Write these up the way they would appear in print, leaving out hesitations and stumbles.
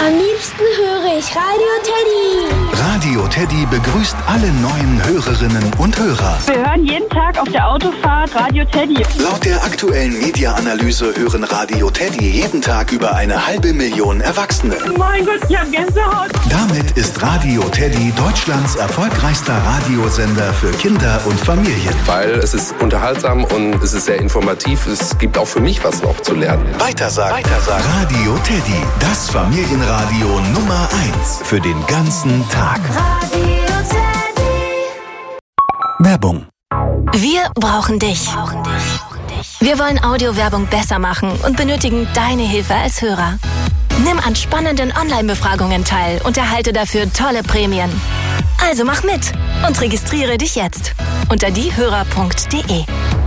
Am liebsten höre ich Radio Teddy. Radio Teddy begrüßt alle neuen Hörerinnen und Hörer. Wir hören jeden Tag auf der Autofahrt Radio Teddy. Laut der aktuellen Media-Analyse hören Radio Teddy jeden Tag über 500.000 Erwachsene. Mein Gott, ich hab Gänsehaut. Damit ist Radio Teddy Deutschlands erfolgreichster Radiosender für Kinder und Familien. Weil es ist unterhaltsam und es ist sehr informativ. Es gibt auch für mich was noch zu lernen. Weitersagen. Radio Teddy, das Familienradio Nummer 1 für den ganzen Tag. Radio Teddy. Werbung. Wir brauchen dich. Wir wollen Audiowerbung besser machen und benötigen deine Hilfe als Hörer. Nimm an spannenden Online-Befragungen teil und erhalte dafür tolle Prämien. Also mach mit und registriere dich jetzt unter diehörer.de.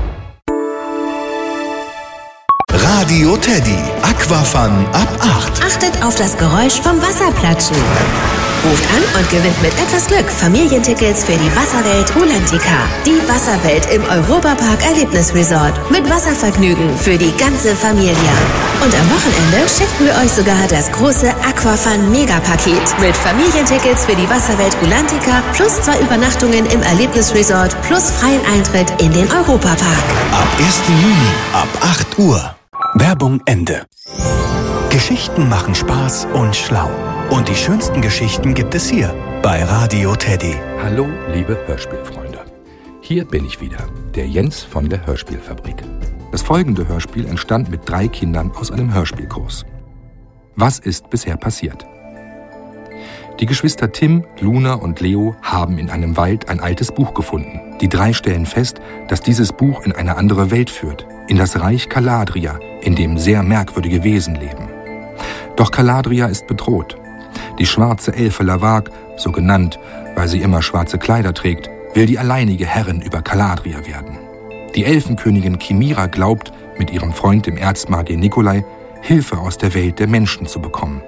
Radio Teddy, Aquafun ab 8. Achtet auf das Geräusch vom Wasserplatschen. Ruft an und gewinnt mit etwas Glück Familientickets für die Wasserwelt Rulantica. Die Wasserwelt im Europapark Erlebnisresort. Mit Wasservergnügen für die ganze Familie. Und am Wochenende schicken wir euch sogar das große Aquafun Megapaket. Mit Familientickets für die Wasserwelt Rulantica plus 2 Übernachtungen im Erlebnisresort plus freien Eintritt in den Europapark. Ab 1. Juni, ab 8 Uhr. Werbung Ende. Geschichten machen Spaß und schlau. Und die schönsten Geschichten gibt es hier bei Radio Teddy. Hallo, liebe Hörspielfreunde. Hier bin ich wieder, der Jens von der Hörspielfabrik. Das folgende Hörspiel entstand mit 3 Kindern aus einem Hörspielkurs. Was ist bisher passiert? Die Geschwister Tim, Luna und Leo haben in einem Wald ein altes Buch gefunden. Die 3 stellen fest, dass dieses Buch in eine andere Welt führt, in das Reich Caladria, in dem sehr merkwürdige Wesen leben. Doch Caladria ist bedroht. Die schwarze Elfe Lavag, so genannt, weil sie immer schwarze Kleider trägt, will die alleinige Herrin über Caladria werden. Die Elfenkönigin Chimira glaubt, mit ihrem Freund dem Erzmagier Nikolai Hilfe aus der Welt der Menschen zu bekommen.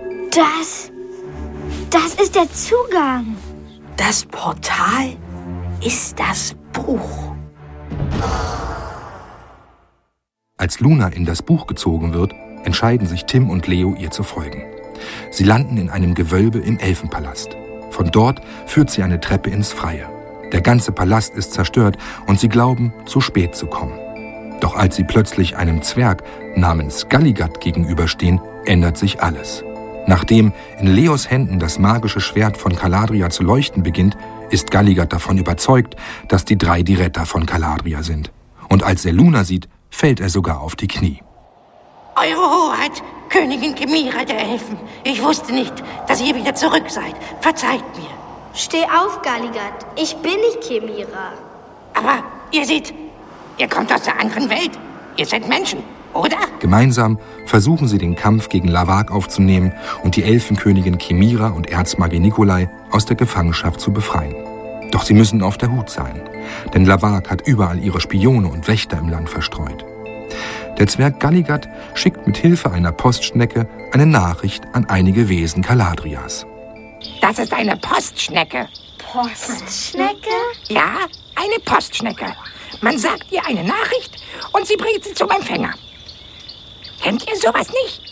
Das ist der Zugang. Das Portal ist das Buch. Als Luna in das Buch gezogen wird, entscheiden sich Tim und Leo, ihr zu folgen. Sie landen in einem Gewölbe im Elfenpalast. Von dort führt sie eine Treppe ins Freie. Der ganze Palast ist zerstört und sie glauben, zu spät zu kommen. Doch als sie plötzlich einem Zwerg namens Galligat gegenüberstehen, ändert sich alles. Nachdem in Leos Händen das magische Schwert von Caladria zu leuchten beginnt, ist Galligat davon überzeugt, dass die 3 die Retter von Caladria sind. Und als er Luna sieht, fällt er sogar auf die Knie. Eure Hoheit, Königin Chimira der Elfen. Ich wusste nicht, dass ihr wieder zurück seid. Verzeiht mir. Steh auf, Galligat. Ich bin nicht Chimira. Aber ihr kommt aus der anderen Welt. Ihr seid Menschen, oder? Gemeinsam versuchen sie den Kampf gegen Lavag aufzunehmen und die Elfenkönigin Chimira und Erzmagier Nikolai aus der Gefangenschaft zu befreien. Doch sie müssen auf der Hut sein, denn Lavag hat überall ihre Spione und Wächter im Land verstreut. Der Zwerg Galligat schickt mit Hilfe einer Postschnecke eine Nachricht an einige Wesen Caladrias. Das ist eine Postschnecke. Postschnecke? Ja, eine Postschnecke. Man sagt ihr eine Nachricht und sie bringt sie zum Empfänger. Kennt ihr sowas nicht?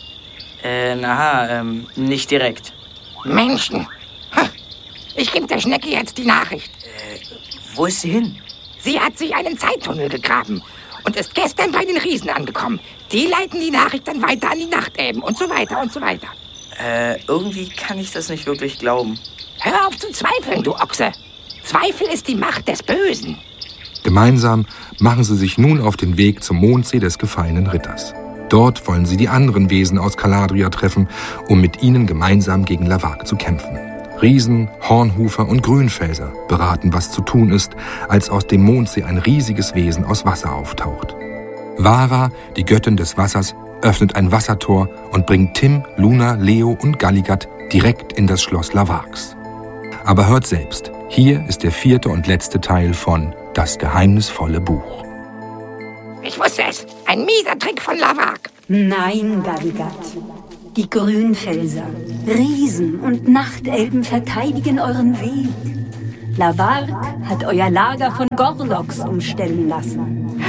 Nicht direkt. Menschen. Ich gebe der Schnecke jetzt die Nachricht. Wo ist sie hin? Sie hat sich einen Zeittunnel gegraben und ist gestern bei den Riesen angekommen. Die leiten die Nachricht dann weiter an die Nachtelben und so weiter und so weiter. Irgendwie kann ich das nicht wirklich glauben. Hör auf zu zweifeln, du Ochse. Zweifel ist die Macht des Bösen. Gemeinsam machen sie sich nun auf den Weg zum Mondsee des gefallenen Ritters. Dort wollen sie die anderen Wesen aus Caladria treffen, um mit ihnen gemeinsam gegen Lavag zu kämpfen. Riesen, Hornhufer und Grünfelser beraten, was zu tun ist, als aus dem Mondsee ein riesiges Wesen aus Wasser auftaucht. Vara, die Göttin des Wassers, öffnet ein Wassertor und bringt Tim, Luna, Leo und Galligat direkt in das Schloss Lavags. Aber hört selbst, hier ist der 4. und letzte Teil von Das geheimnisvolle Buch. Ich wusste es, ein mieser Trick von Lavag. Nein, Galligat. Die Grünfelser, Riesen und Nachtelben verteidigen euren Weg. Lavag hat euer Lager von Gorloks umstellen lassen.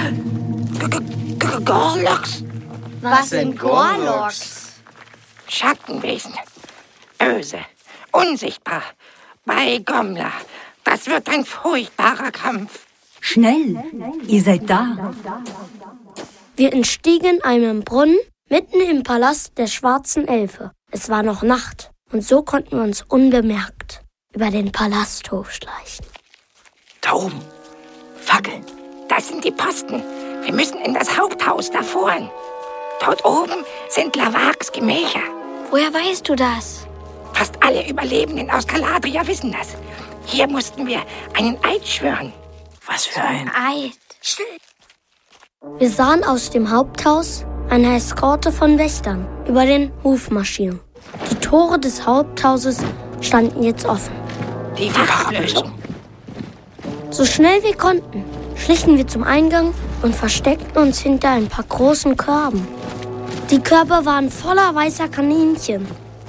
Gorloks? Was sind Gorloks? Schattenwesen. böse, unsichtbar. Bei Gomla. Das wird ein furchtbarer Kampf. Schnell, ihr seid da. Wir entstiegen einem Brunnen mitten im Palast der schwarzen Elfe. Es war noch Nacht und so konnten wir uns unbemerkt über den Palasthof schleichen. Da oben. Fackeln. Das sind die Posten. Wir müssen in das Haupthaus da vorn. Dort oben sind Lavarks Gemächer. Woher weißt du das? Fast alle Überlebenden aus Galadria wissen das. Hier mussten wir einen Eid schwören. Was für ein Eid? Wir sahen aus dem Haupthaus eine Eskorte von Wächtern über den Hof marschieren. Die Tore des Haupthauses standen jetzt offen. Die Wachablösung. So schnell wir konnten, schlichen wir zum Eingang und versteckten uns hinter ein paar großen Körben. Die Körbe waren voller weißer Kaninchen.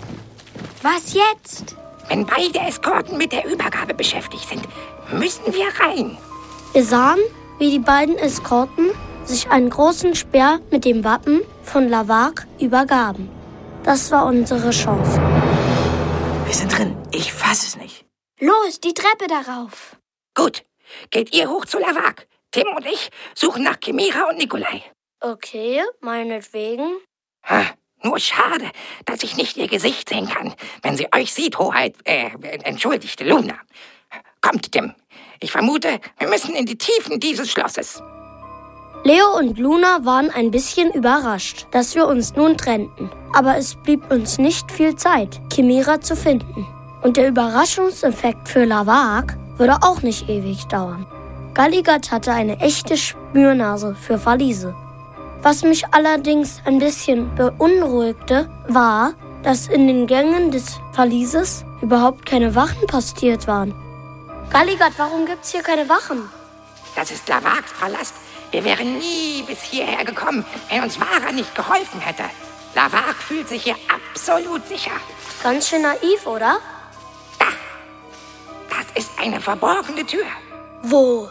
Was jetzt? Wenn beide Eskorten mit der Übergabe beschäftigt sind, müssen wir rein. Wir sahen, wie die beiden Eskorten sich einen großen Speer mit dem Wappen von Lavark übergaben. Das war unsere Chance. Wir sind drin. Ich fass es nicht. Los, die Treppe darauf. Gut, geht ihr hoch zu Lavark. Tim und ich suchen nach Chimera und Nikolai. Okay, meinetwegen. Nur schade, dass ich nicht ihr Gesicht sehen kann, wenn sie euch sieht, Hoheit, entschuldigte Luna. Kommt, Tim. Ich vermute, wir müssen in die Tiefen dieses Schlosses. Leo und Luna waren ein bisschen überrascht, dass wir uns nun trennten. Aber es blieb uns nicht viel Zeit, Chimera zu finden. Und der Überraschungseffekt für Lavark würde auch nicht ewig dauern. Galigad hatte eine echte Spürnase für Verliese. Was mich allerdings ein bisschen beunruhigte, war, dass in den Gängen des Verlieses überhaupt keine Wachen postiert waren. Galigad, warum gibt's hier keine Wachen? Das ist Lavarks Palast. Wir wären nie bis hierher gekommen, wenn uns Vara nicht geholfen hätte. Lavark fühlt sich hier absolut sicher. Ganz schön naiv, oder? Da. Das ist eine verborgene Tür. Wo?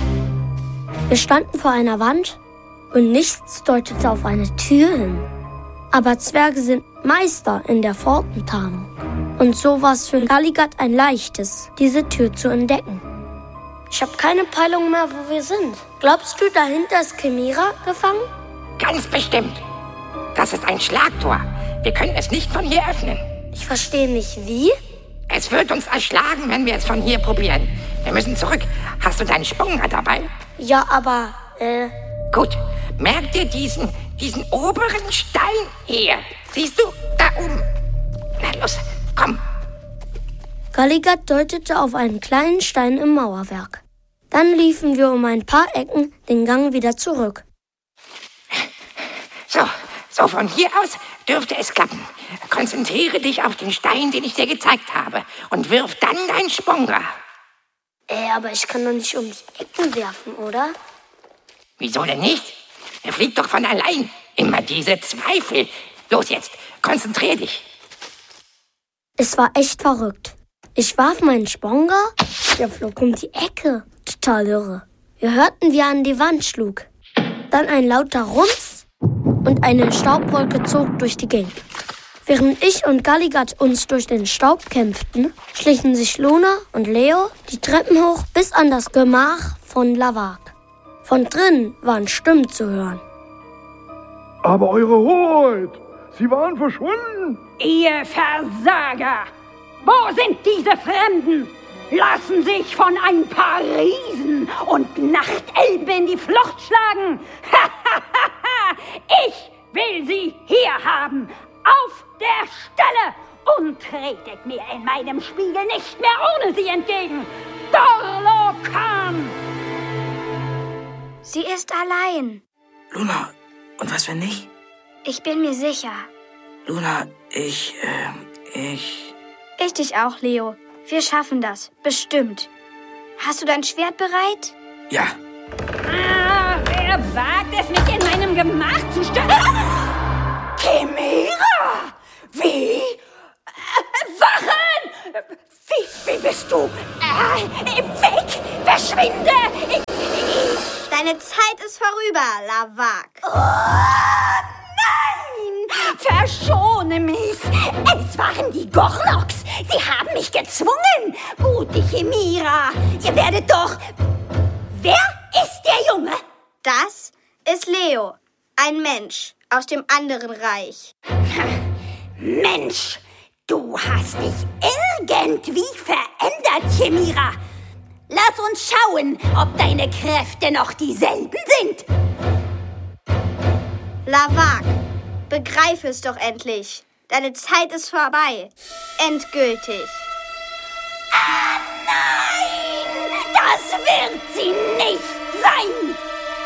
Wir standen vor einer Wand und nichts deutete auf eine Tür hin. Aber Zwerge sind Meister in der Pfortentarnung. Und so war es für Galigad ein leichtes, diese Tür zu entdecken. Ich habe keine Peilung mehr, wo wir sind. Glaubst du, dahinter ist Chimera gefangen? Ganz bestimmt. Das ist ein Schlagtor. Wir können es nicht von hier öffnen. Ich verstehe nicht, wie? Es wird uns erschlagen, wenn wir es von hier probieren. Wir müssen zurück. Hast du deinen Sponger dabei? Ja, aber, Gut. Merk dir diesen oberen Stein hier. Siehst du? Da oben. Na los, komm. Galigad deutete auf einen kleinen Stein im Mauerwerk. Dann liefen wir um ein paar Ecken den Gang wieder zurück. So von hier aus dürfte es klappen. Konzentriere dich auf den Stein, den ich dir gezeigt habe, und wirf dann deinen Sponger. Aber ich kann doch nicht um die Ecken werfen, oder? Wieso denn nicht? Er fliegt doch von allein. Immer diese Zweifel. Los jetzt, konzentrier dich. Es war echt verrückt. Ich warf meinen Sponger, der flog um die Ecke. Total irre. Wir hörten, wie er an die Wand schlug. Dann ein lauter Rums und eine Staubwolke zog durch die Gegend. Während ich und Galigad uns durch den Staub kämpften, schlichen sich Luna und Leo die Treppen hoch bis an das Gemach von Lavark. Von drinnen waren Stimmen zu hören. Aber Eure Hoheit, Sie waren verschwunden. Ihr Versager! Wo sind diese Fremden? Lassen sich von ein paar Riesen und Nachtelben in die Flucht schlagen. Ich will sie hier haben, auf der Stelle, und tretet mir in meinem Spiegel nicht mehr ohne sie entgegen. Dorlokan! Sie ist allein. Luna, und was wenn nicht? Ich bin mir sicher. Luna, ich Ich dich auch, Leo. Wir schaffen das. Bestimmt. Hast du dein Schwert bereit? Ja. Wer wagt es, mich in meinem Gemach zu stören? Chimera! Wie? Wachen! Wie bist du? Weg! Verschwinde! Deine Zeit ist vorüber, Lavark. Oh, nein! Verschone mich! Es Es waren die Gorloks. Sie haben mich gezwungen. Gute Chimera, ihr werdet doch... Wer ist der Junge? Das ist Leo, ein Mensch aus dem anderen Reich. Mensch, du hast dich irgendwie verändert, Chimera. Lass uns schauen, ob deine Kräfte noch dieselben sind. Lavak, begreif es doch endlich. Deine Zeit ist vorbei. Endgültig. Ah, nein! Das wird sie nicht sein!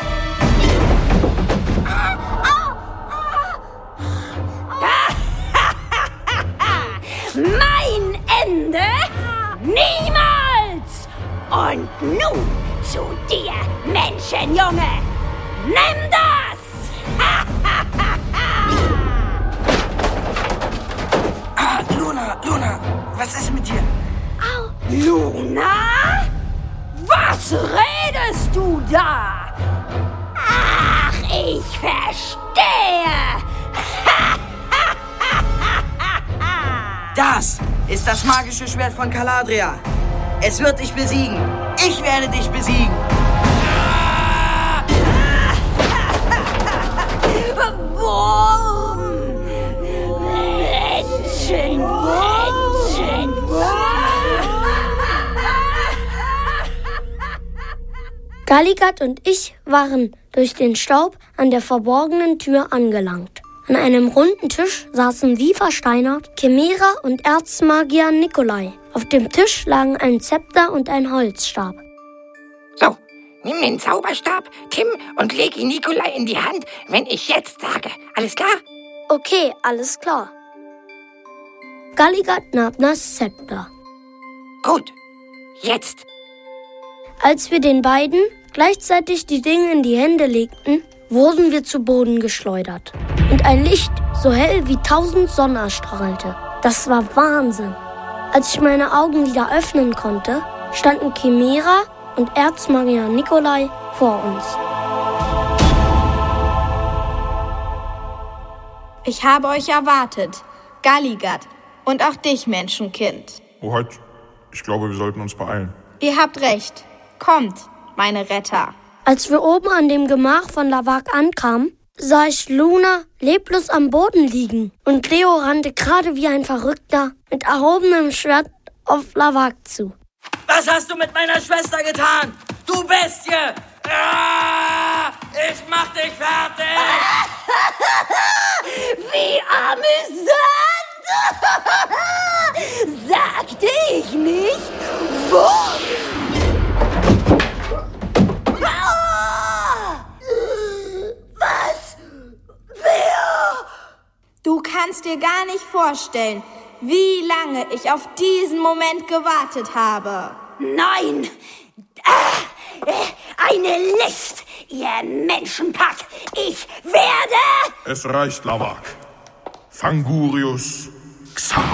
Mein Ende? Niemals! Und nun zu dir, Menschenjunge! Nimm das! Luna, was ist mit dir? Au. Luna? Was redest du da? Ach, ich verstehe! Das ist das magische Schwert von Caladria. Es wird dich besiegen. Ich werde dich besiegen. Wurm! Menschen! Galligat und ich waren durch den Staub an der verborgenen Tür angelangt. An einem runden Tisch saßen wie versteinert Chimera und Erzmagier Nikolai. Auf dem Tisch lagen ein Zepter und ein Holzstab. So, nimm den Zauberstab, Tim, und leg ihn Nikolai in die Hand, wenn ich jetzt sage. Alles klar? Okay, alles klar. Galligat nahm das Zepter. Gut, jetzt. Als wir den beiden gleichzeitig die Dinge in die Hände legten, wurden wir zu Boden geschleudert. Und ein Licht, so hell wie 1000 Sonnen erstrahlte. Das war Wahnsinn. Als ich meine Augen wieder öffnen konnte, standen Chimera und Erzmagier Nikolai vor uns. Ich habe euch erwartet, Galligat, und auch dich, Menschenkind. Hoheit, ich glaube, wir sollten uns beeilen. Ihr habt recht. Kommt, meine Retter. Als wir oben an dem Gemach von Lavak ankamen, sah ich Luna leblos am Boden liegen. Und Leo rannte gerade wie ein Verrückter mit erhobenem Schwert auf Lavak zu. Was hast du mit meiner Schwester getan? Du Bestie! Ich mach dich fertig! Wie amüsant! Sagte ich nicht? Wurm! Was? Wer? Du kannst dir gar nicht vorstellen, wie lange ich auf diesen Moment gewartet habe. Nein! Eine List, ihr Menschenpack! Ich werde... Es reicht, Lavak. Fangurius Xa.